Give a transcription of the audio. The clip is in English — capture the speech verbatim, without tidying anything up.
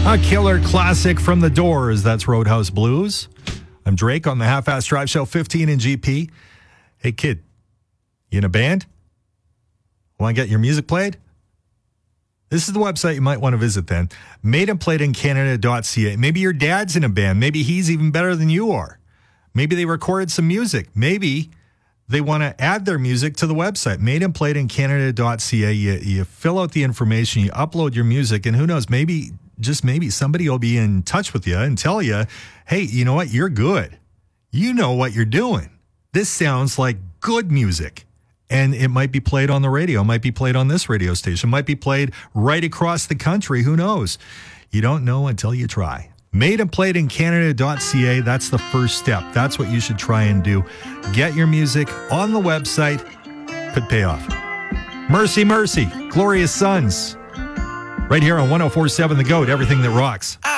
A killer classic from the Doors. That's Roadhouse Blues. I'm Drake on the Half-Ass Drive Show, fifteen in G P. Hey, kid, you in a band? Want to get your music played? This is the website you might want to visit then. made and played in canada dot c a. Maybe your dad's in a band. Maybe he's even better than you are. Maybe they recorded some music. Maybe they want to add their music to the website. made and played in canada dot c a. You, you fill out the information, you upload your music, and who knows, maybe, just maybe, somebody will be in touch with you and tell you, hey, you know what? You're good. You know what you're doing. This sounds like good music. And it might be played on the radio. It might be played on this radio station. It might be played right across the country. Who knows? You don't know until you try. made and played in canada dot c a. That's the first step. That's what you should try and do. Get your music on the website. Could pay off. Mercy, Mercy, Glorious Sons. Right here on one oh four point seven The Goat, everything that rocks.